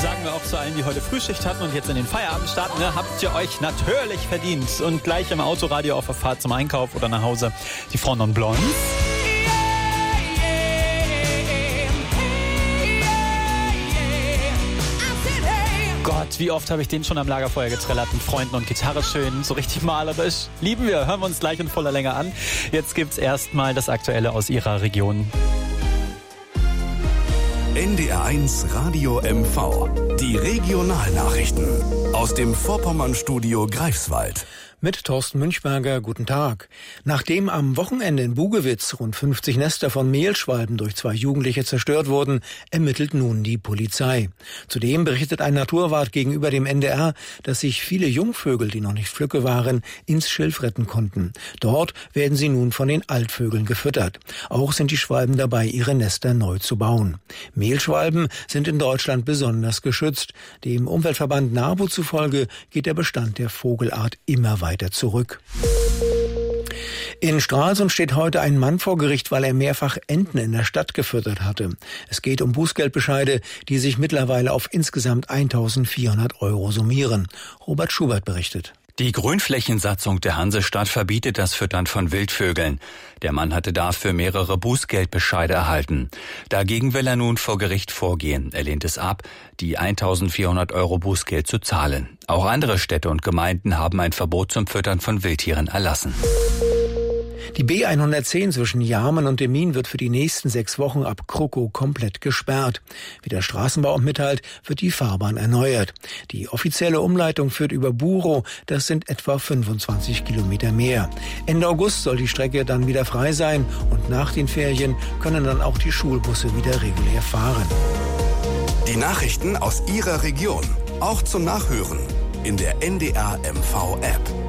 Sagen wir auch zu allen, die heute Frühschicht hatten und jetzt in den Feierabend starten, ne, habt ihr euch natürlich verdient. Und gleich im Autoradio auf der Fahrt zum Einkauf oder nach Hause die Frau Non Blondes. Gott, wie oft habe ich den schon am Lagerfeuer getrellert mit Freunden und Gitarre schön, so richtig malerisch. Lieben wir, hören wir uns gleich in voller Länge an. Jetzt gibt's erstmal das Aktuelle aus Ihrer Region. NDR1 Radio MV. Die Regionalnachrichten aus dem Vorpommernstudio Greifswald. Mit Thorsten Münchberger, guten Tag. Nachdem am Wochenende in Bugewitz rund 50 Nester von Mehlschwalben durch 2 Jugendliche zerstört wurden, ermittelt nun die Polizei. Zudem berichtet ein Naturwart gegenüber dem NDR, dass sich viele Jungvögel, die noch nicht flügge waren, ins Schilf retten konnten. Dort werden sie nun von den Altvögeln gefüttert. Auch sind die Schwalben dabei, ihre Nester neu zu bauen. Mehlschwalben sind in Deutschland besonders geschützt. Dem Umweltverband NABU zufolge geht der Bestand der Vogelart immer weiter zurück. In Stralsund steht heute ein Mann vor Gericht, weil er mehrfach Enten in der Stadt gefüttert hatte. Es geht um Bußgeldbescheide, die sich mittlerweile auf insgesamt 1.400 € summieren. Robert Schubert berichtet. Die Grünflächensatzung der Hansestadt verbietet das Füttern von Wildvögeln. Der Mann hatte dafür mehrere Bußgeldbescheide erhalten. Dagegen will er nun vor Gericht vorgehen. Er lehnt es ab, die 1.400 € Bußgeld zu zahlen. Auch andere Städte und Gemeinden haben ein Verbot zum Füttern von Wildtieren erlassen. Die B110 zwischen Jarmen und Demmin wird für die nächsten 6 Wochen ab Krukkow komplett gesperrt. Wie der Straßenbau mitteilt, wird die Fahrbahn erneuert. Die offizielle Umleitung führt über Burow, das sind etwa 25 Kilometer mehr. Ende August soll die Strecke dann wieder frei sein und nach den Ferien können dann auch die Schulbusse wieder regulär fahren. Die Nachrichten aus Ihrer Region, auch zum Nachhören in der NDR MV App.